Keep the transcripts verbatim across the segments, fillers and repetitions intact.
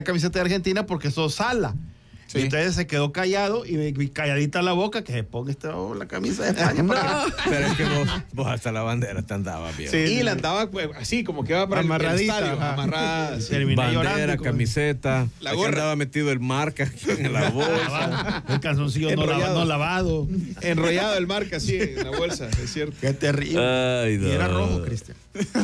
camiseta de Argentina porque sos Sala. Sí. Y entonces se quedó callado y, y calladita la boca que se ponga esta, oh, la camisa de España. No, para pero es que vos, vos hasta la bandera te andabas bien. Sí, y sí, la andaba pues, así, como que iba para amarradita, el estadio, amarrada. Sí. Bandera, llorando, camiseta, la gorra. Andaba metido el marca en la bolsa. El calzoncillo no lavado, no lavado. Enrollado el marca, sí, en la bolsa, es cierto. Qué terrible. Ay, no. Y era rojo, Cristian.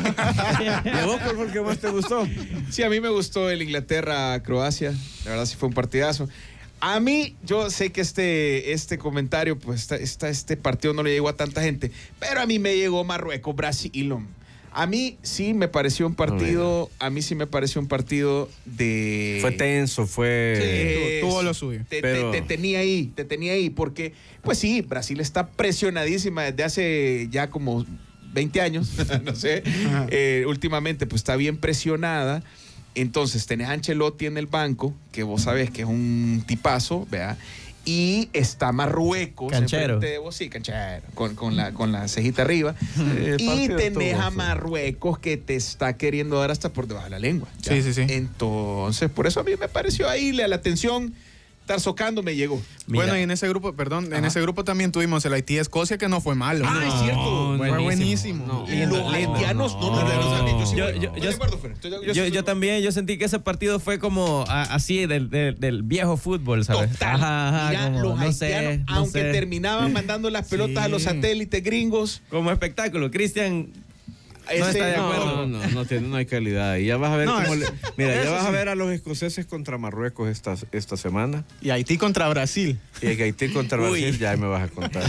¿Y a vos cuál fue el que más te gustó? Sí, a mí me gustó el Inglaterra-Croacia. La verdad sí fue un partidazo. A mí, yo sé que este, este comentario, pues esta, esta, este partido no le llegó a tanta gente, pero a mí me llegó Marruecos-Brasil. A mí sí me pareció un partido, a mí sí me pareció un partido de... Fue tenso, fue... Sí, tuvo lo suyo. Te, pero... te, te tenía ahí, te tenía ahí, porque, pues sí, Brasil está presionadísima desde hace ya como veinte años, no sé, eh, últimamente pues está bien presionada. Entonces tenés a Ancelotti en el banco, que vos sabés que es un tipazo, ¿vea? Y está Marruecos. Canchero. De vos, sí, canchero, con, con, la, con la cejita arriba. Y tenés a Marruecos que te está queriendo dar hasta por debajo de la lengua. ¿ya? Sí, sí, sí. Entonces, por eso a mí me pareció ahí la atención. Estar socando me llegó. Mira. Bueno, y en ese grupo, perdón, Ajá. en ese grupo también tuvimos el Haití-Escocia, que no fue malo. Ah, no, es cierto. Fue buenísimo. No. Y los haitianos, no, no, no, no, no, yo sí, yo, yo, yo, yo, acuerdo, yo, yo, yo, yo también, yo sentí que ese partido fue como a, así del, del, del viejo fútbol, ¿sabes? Total. Ajá, ajá, Mira, como, los no haitianos, sé, no aunque sé. terminaban mandando las pelotas Sí. a los satélites gringos. Como espectáculo, Cristian... Ese, no está de acuerdo. No, no, no, tiene, no hay calidad. Y ya vas a ver No, cómo es, le, Mira, ya vas sí. a ver a los escoceses contra Marruecos esta, esta semana. Y Haití contra Brasil. Y el Haití contra Brasil, Uy. ya me vas a contar.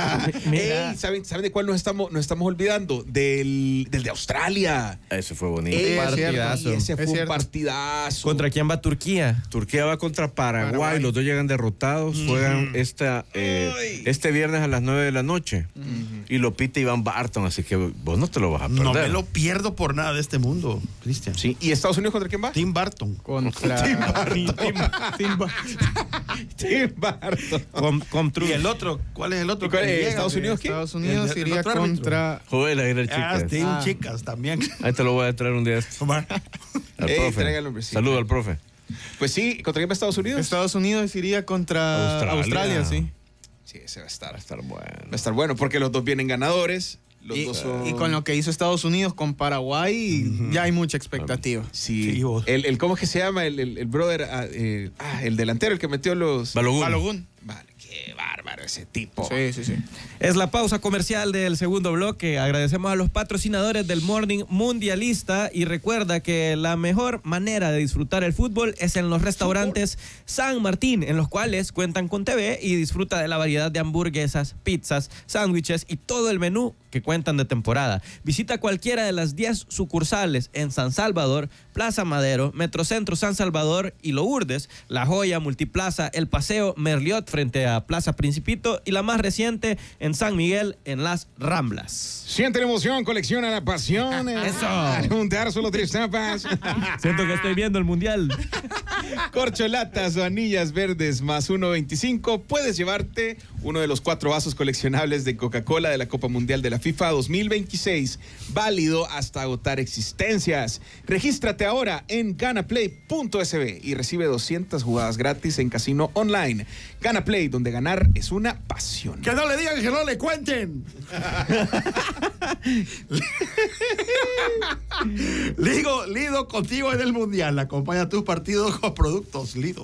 Ey, ¿saben, ¿Saben de cuál nos estamos, nos estamos olvidando? Del, del de Australia. Ese fue bonito. Ey, partidazo. y ese fue Es un cierto. partidazo. ¿Contra quién va Turquía? Turquía va contra Paraguay, Paraguay. los dos llegan derrotados, mm. juegan esta, eh, este viernes a las nueve de la noche. Mm. Y lo pita Iván Barton, así que vos no te lo vas a perder. No me lo pierdo por nada de este mundo, Cristian. Sí. ¿Y Estados Unidos contra quién va? Tim Burton. Contra... Tim Burton. Tim, Tim, Tim Burton. Com, com ¿Y el otro? ¿Cuál es el otro? ¿Y cuál que es? llega? ¿Estados Unidos qué? Estados Unidos El- el iría otro árbitro. contra... Joder, ahí las Ah, chicas. Team Ah. Chicas también. Ahí te lo voy a traer un día. Esto. Al Ey, profe. traiga el hombre, sí. Saludo al profe. Pues sí, ¿contra quién va Estados Unidos? Estados Unidos iría contra Australia. Australia, sí. Sí, ese va a estar. Va a estar bueno. Va a estar bueno porque los dos vienen ganadores. Los Y, dos son... y con lo que hizo Estados Unidos con Paraguay, Uh-huh. ya hay mucha expectativa. Sí, Sí, vos. el, el, ¿cómo es que se llama? El, el, el brother, ah, eh, ah, el delantero, el que metió los... Balogun. Balogun. Vale, qué bárbaro ese tipo. Sí, sí, sí. Es la pausa comercial del segundo bloque. Agradecemos a los patrocinadores del Morning Mundialista y recuerda que la mejor manera de disfrutar el fútbol es en los restaurantes San Martín, en los cuales cuentan con T V y disfruta de la variedad de hamburguesas, pizzas, sándwiches y todo el menú que cuentan de temporada. Visita cualquiera de las diez sucursales en San Salvador, Plaza Madero, Metrocentro San Salvador y Lourdes, La Joya, Multiplaza, El Paseo, Merliot frente a Plaza Principito y la más reciente en San Miguel, en Las Ramblas. Siente la emoción, colecciona la pasión. Eso. Juntar solo tres tapas. Siento que estoy viendo el mundial. Corcholatas o anillas verdes más uno veinticinco. Puedes llevarte uno de los cuatro vasos coleccionables de Coca-Cola de la Copa Mundial de la FIFA dos mil veintiséis. Válido hasta agotar existencias. Regístrate ahora en ganaplay punto s b y recibe doscientas jugadas gratis en casino online. Ganaplay, donde ganar es una pasión. Que no le digan, que no le cuenten. Lido, Lido contigo en el Mundial. Acompaña tus partidos con productos Lido.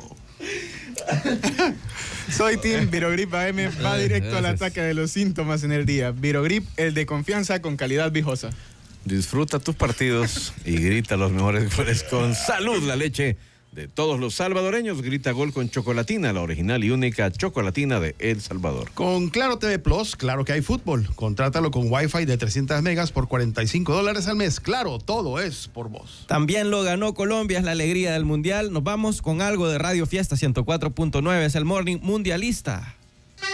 Soy Team Virogrip A M, va directo al ataque de los síntomas en el día. Virogrip, el de confianza con calidad viejosa. Disfruta tus partidos y grita los mejores goles con Salud, la leche de todos los salvadoreños. Grita gol con Chocolatina, la original y única Chocolatina de El Salvador. Con Claro T V Plus, claro que hay fútbol. Contrátalo con Wi-Fi de trescientos megas por cuarenta y cinco dólares al mes. Claro, todo es por vos. También lo ganó Colombia, es la alegría del mundial. Nos vamos con algo de Radio Fiesta ciento cuatro punto nueve, es el Morning Mundialista.